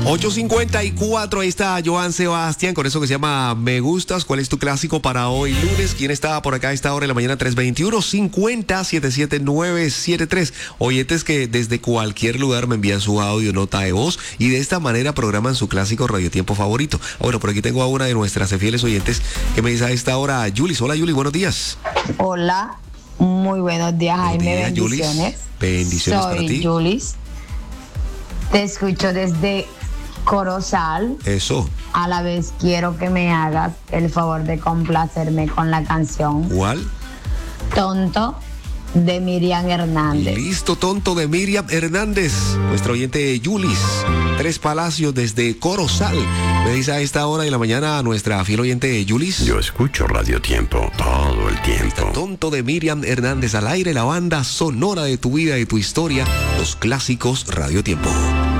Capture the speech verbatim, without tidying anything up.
ocho cincuenta y cuatro, ahí está Joan Sebastián con eso que se llama Me Gustas. ¿Cuál es tu clásico para hoy lunes? ¿Quién está por acá a esta hora de la mañana? tres veintiuno, cincuenta, setenta y siete, novecientos setenta y tres. Oyentes que desde cualquier lugar me envían su audio, nota de voz y de esta manera programan su clásico radiotiempo favorito. Bueno, por aquí tengo a una de nuestras fieles oyentes que me dice a esta hora, Yulis. Hola, Yulis, buenos días. Hola, muy buenos días, Buenos Jaime. días, Yulis. Bendiciones. Bendiciones para ti. Soy Yulis. Te escucho desde Corozal. Eso. A la vez quiero que me hagas el favor de complacerme con la canción ¿Cuál? Tonto de Miriam Hernández. Listo, Tonto de Miriam Hernández. Nuestro oyente Yulis, Tres Palacios desde Corozal. Me dice a esta hora de la mañana a nuestra fiel oyente Yulis. Yo escucho Radio Tiempo todo el tiempo. Tonto de Miriam Hernández al aire, la banda sonora de tu vida y tu historia, los clásicos Radio Tiempo.